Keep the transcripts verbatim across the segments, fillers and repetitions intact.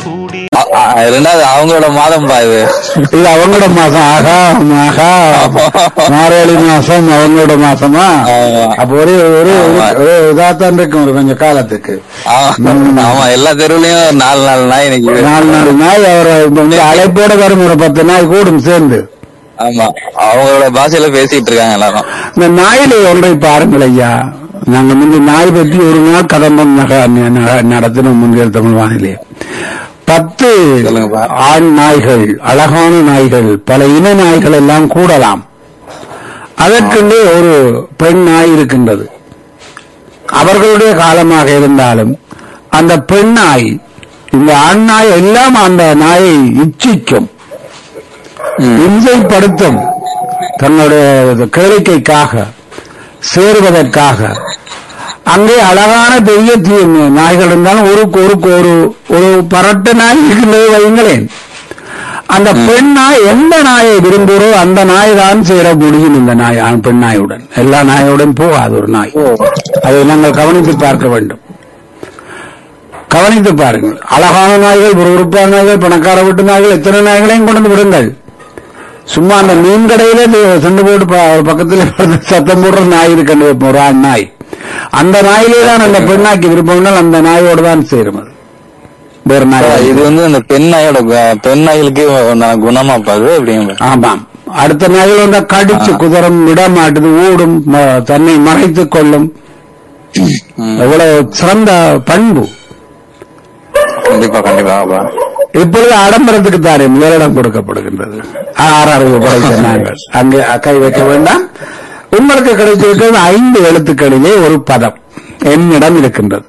ரெண்டாவது அவங்களோட மாதம் பா இது இது அவங்களோட மாசம். ஆகா ஆகா மார்கழி மாசம் அவங்களோட மாசமா? அப்ப ஒரே ஒரு இதாத்தான் இருக்கும் ஒரு கொஞ்சம் காலத்துக்கு. ஆமா, எல்லா தெருவுலயும் நாலு நாலு நாய் இன்னைக்கு நாலு நாலு நாய் அவரை அழைப்போட வரும். ஒரு பத்து நாய் கூடும் சேர்ந்து. ஆமா, அவங்களோட பாஷையில பேசிட்டு இருக்காங்க எல்லாரும். இந்த நாயில ஒன்றை பாருங்கள் ஐயா. நாங்க முந்தைய நாய் பற்றி ஒரு நாள் கதம்பம் நடத்தினோம் முந்தைய தமிழ் வானிலை. பத்து ஆண் நாய்கள், அழகான நாய்கள், பல இன நாய்கள் எல்லாம் கூடலாம். அதற்கென்று ஒரு பெண் நாய் இருக்கின்றது. அவர்களுடைய காலமாக இருந்தாலும் அந்த பெண் நாய் இந்த ஆண் நாய் எல்லாம் அந்த நாயை இச்சிக்கும், இம்சைப்படுத்தும். தன்னுடைய கேளிக்கைக்காக சேருவதற்காக அங்கே அழகான பெரிய நாய்கள் இருந்தாலும் ஒரு ஒரு ஒரு பரட்ட நாய் இருக்கின்றது வைங்களேன். அந்த பெண் நாய் எந்த நாயை விரும்புகிறோ அந்த நாய் தான் சேர முடியும். இந்த நாய் பெண் நாயுடன் எல்லா நாயுடன் போகாது ஒரு நாய். அதை நாங்கள் கவனித்து பார்க்க வேண்டும். கவனித்து பாருங்கள். அழகான நாய்கள், ஒரு உறுப்பான நாய்கள், பணக்கார வீட்டு நாய்கள், எத்தனை நாய்களையும் கொண்டு விடுங்கள். சும்மா அந்த மீன் கடையில சென்று போட்டு பக்கத்தில் சத்தம் போடுற நாய் இருக்கின்ற ஒரு ஆண் நாய், அந்த நாயிலே தான் அந்த பெண்ணாக்கி விருப்பங்கள் அந்த நாயோடு தான் சேரும். அது வேற நாய். இது வந்து அந்த பெண் நாயோட பெண் நாய்களுக்கு குணமா பாது அப்படிங்க. ஆமாம். அடுத்த நாய்கள் வந்து கடிச்சு குதிரம் விட மாட்டுது, ஓடும், தன்னை மறைத்துக் கொள்ளும். எவ்வளவு சிறந்த பண்பு. கண்டிப்பா கண்டிப்பா. இப்பொழுது ஆடம்பரத்துக்கு தானே முதலிடம் கொடுக்கப்படுகின்றது. ஆறாறு படைத்த நாங்கள் அங்கே கை வைக்க வேண்டாம். உங்களுக்கு கிடைத்திருக்கிறது ஐந்து எழுத்துக்களிலே ஒரு பதம் என்னிடம் இருக்கின்றது.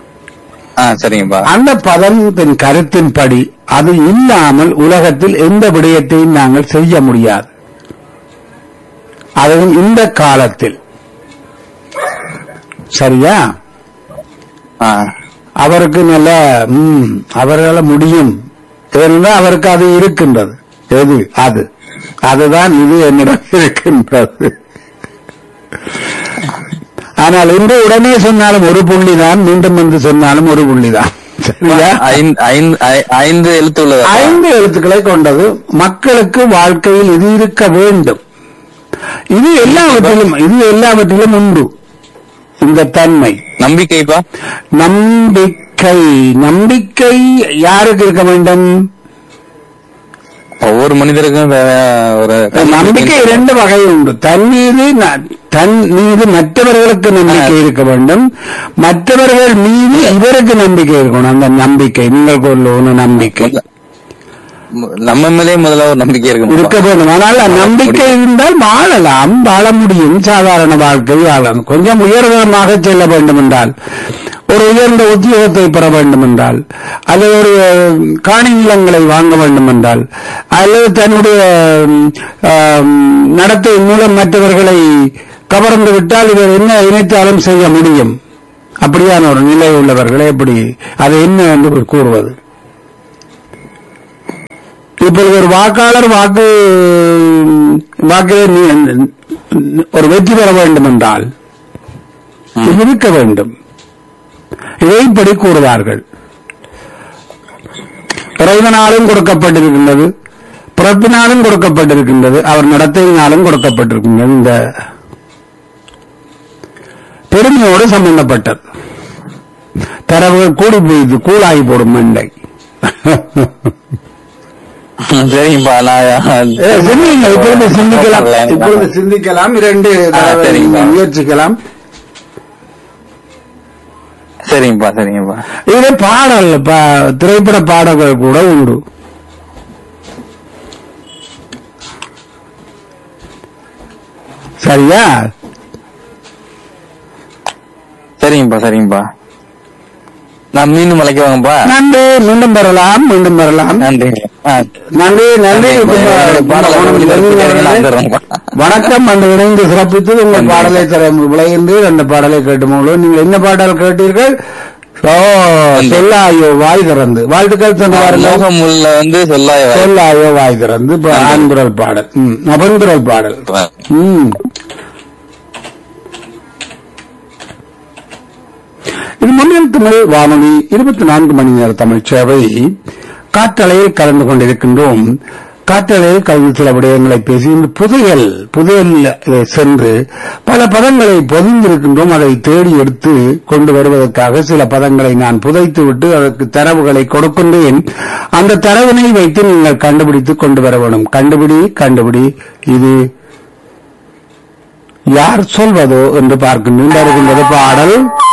அந்த பதத்தின் கருத்தின்படி அது இல்லாமல் உலகத்தில் எந்த விடயத்தையும் நாங்கள் செய்ய முடியாது. அதுவும் இந்த காலத்தில். சரியா? அவருக்கு நல்ல உம் அவர்களால் முடியும் என்றால் அவருக்கு அது இருக்கின்றது. எது அது? அதுதான் இது என்னிடம் இருக்கின்றது. ஆனால் இன்று உடனே சொன்னாலும் ஒரு புள்ளிதான், மீண்டும் வந்து சொன்னாலும் ஒரு புள்ளிதான். சரியா? ஐந்து எழுத்து ஐந்து எழுத்துக்களை கொண்டது. மக்களுக்கு வாழ்க்கையில் இது இருக்க வேண்டும். இது எல்லாவற்றிலும் இது எல்லாவற்றிலும் உண்டு இந்த தன்மை. நம்பிக்கைப்பா. நம்பிக்கை. நம்பிக்கை யாருக்கு இருக்க வேண்டும்? ஒவ்வொரு மனிதருக்கும் ஒரு நம்பிக்கை இரண்டு வகை உண்டு. தன் மீது தன் மீது மற்றவர்களுக்கு நம்பிக்கை இருக்க வேண்டும், மற்றவர்கள் மீது இவருக்கு நம்பிக்கை இருக்கணும். அந்த நம்பிக்கை நீங்கள் கொள்ள நம்பிக்கை நம்ம மேலே முதல்ல ஒரு நம்பிக்கை இருக்க வேண்டும். ஆனால் நம்பிக்கை இருந்தால் வாழலாம், வாழ முடியும். சாதாரண வாழ்க்கை வாழலாம். கொஞ்சம் உயர்தரமாக செல்ல வேண்டும் என்றால், ஒரு உயர்ந்த உத்தியோகத்தை பெற வேண்டும் என்றால், அல்லது ஒரு காணி நிலங்களை வாங்க வேண்டும் என்றால், அல்லது தன்னுடைய நடத்தை மூலம் மற்றவர்களை கவர்ந்து விட்டால் இவர் என்ன நினைத்தாலும் செய்ய முடியும். அப்படியான ஒரு நிலை உள்ளவர்களை எப்படி அது என்ன என்று கூறுவது? இப்பொழுது ஒரு வாக்காளர் வாக்கு வாக்கிலே ஒரு வெற்றி பெற வேண்டும் என்றால் இருக்க வேண்டும். இதை இப்படி கூறுவார்கள். இறைவனாலும் கொடுக்கப்பட்டிருக்கின்றது, பிறப்பினாலும் கொடுக்கப்பட்டிருக்கின்றது, அவர் நடத்தையினாலும் கொடுக்கப்பட்டிருக்கின்றது. இந்த பெருமையோடு சம்பந்தப்பட்டது. தரவுகள் கூடி போய்து கூழாகி போடும் மண்டை. இப்பொழுது சிந்திக்கலாம் இப்பொழுது சிந்திக்கலாம் இரண்டு முயற்சிக்கலாம். சரிங்கப்பா சரிங்கப்பா. இதுல பாடல் திரைப்பட பாடல்கள் கூட உண்டு. சரியா? சரிங்கப்பா சரிங்கப்பா. நான் மீண்டும் அழைக்க வாங்கப்பா. நன்றி. மீண்டும் பெறலாம், மீண்டும் பெறலாம். நன்றி நன்றி நன்றி. வணக்கம். அந்த இணைந்து சிறப்பித்து உங்கள் பாடலை தர விளைந்து அந்த பாடலை கேட்டுமோ. நீங்கள் என்ன பாடல் கேட்டீர்கள்? சொல்லாயோ வாய் திறந்து. வாழ்த்துக்கள் வந்து சொல்லாயோ வாய் திறந்து ஆண்குரல் பாடல், அபங்குரல் பாடல். உம் இது மொழியில் தமிழ் வானொலி இருபத்தி நான்கு மணி நேர தமிழ் சேவை. காற்றலையில் கலந்து கொண்டிருக்கின்றோம். காற்றலையில் கலந்து சில விடயங்களை பேசி இந்த புதையல் புதையல் சென்று பல பதங்களை பொதிந்திருக்கின்றோம். அதை தேடி எடுத்து கொண்டு வருவதற்காக சில பதங்களை நான் புதைத்து விட்டு அதற்கு தரவுகளை கொடுக்கின்றேன். அந்த தரவினை வைத்து நீங்கள் கண்டுபிடித்து கொண்டு வர வேண்டும். கண்டுபிடி கண்டுபிடி இது யார் சொல்வதோ என்று பார்க்கின்றோம். பாடல்